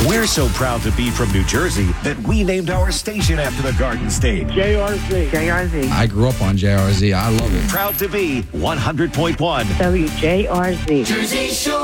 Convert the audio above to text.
We're so proud to be from New Jersey that we named our station after the Garden State. JRZ. JRZ. I grew up on JRZ. I love it. Proud to be 100.1 WJRZ. Jersey Shore.